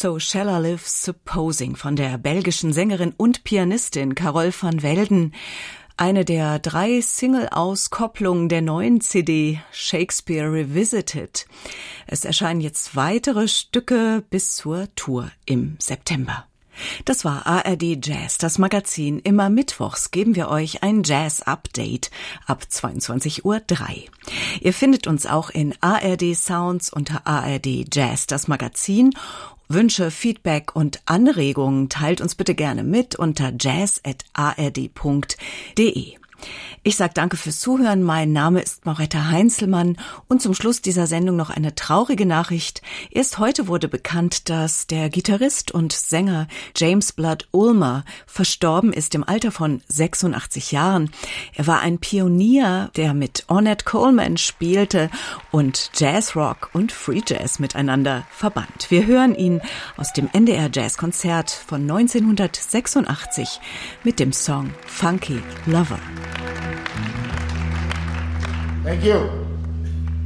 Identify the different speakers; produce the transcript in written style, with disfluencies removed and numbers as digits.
Speaker 1: So Shall I Live Supposing von der belgischen Sängerin und Pianistin Carole van Welden. Eine der 3 Single-Auskopplungen der neuen CD Shakespeare Revisited. Es erscheinen jetzt weitere Stücke bis zur Tour im September. Das war ARD Jazz, das Magazin. Immer mittwochs geben wir euch ein Jazz-Update ab 22:03 Uhr. Ihr findet uns auch in ARD Sounds unter ARD Jazz, das Magazin. Wünsche, Feedback und Anregungen teilt uns bitte gerne mit unter jazz@ard.de. Ich sage danke fürs Zuhören. Mein Name ist Mauretta Heinzelmann und zum Schluss dieser Sendung noch eine traurige Nachricht. Erst heute wurde bekannt, dass der Gitarrist und Sänger James Blood Ulmer verstorben ist im Alter von 86 Jahren. Er war ein Pionier, der mit Ornette Coleman spielte und Jazzrock und Free Jazz miteinander verband. Wir hören ihn aus dem NDR Jazzkonzert von 1986 mit dem Song Funky Lover.
Speaker 2: Thank you.